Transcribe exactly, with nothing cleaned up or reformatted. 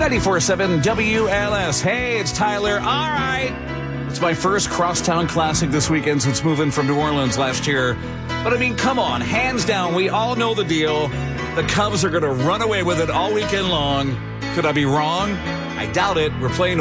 ninety-four point seven W L S. Hey, it's Tyler. All right. It's my first Crosstown Classic this weekend since moving from New Orleans last year. But, I mean, come on. Hands down, we all know the deal. The Cubs are going to run away with it all weekend long. Could I be wrong? I doubt it. We're playing